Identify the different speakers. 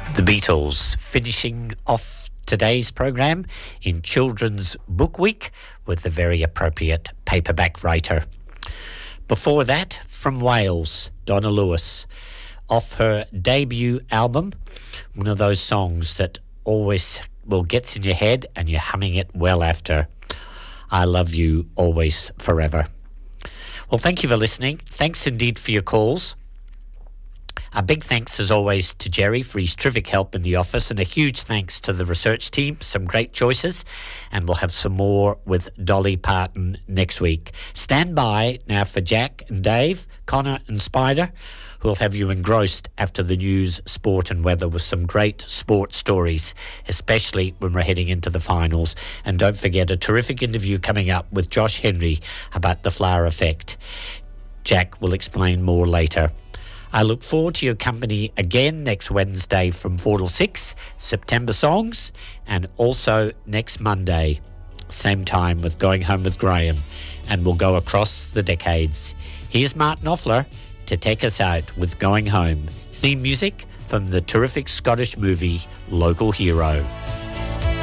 Speaker 1: The Beatles, finishing off today's program in Children's Book Week with the very appropriate paperback writer. Before that, from Wales, Donna Lewis, off her debut album, one of those songs that always gets in your head and you're humming it well after. I Love You Always Forever. Well, thank you for listening. Thanks indeed for your calls. A big thanks, as always, to Jerry for his terrific help in the office, and a huge thanks to the research team. Some great choices, and we'll have some more with Dolly Parton next week. Stand by now for Jack and Dave, Connor and Spider, who'll have you engrossed after the news, sport and weather with some great sport stories, especially when we're heading into the finals. And don't forget a terrific interview coming up with Josh Henry about the flower effect. Jack will explain more later. I look forward to your company again next Wednesday from 4 till 6, September songs, and also next Monday, same time with Going Home with Graham, and we'll go across the decades. Here's Martin Offler to take us out with Going Home, theme music from the terrific Scottish movie Local Hero.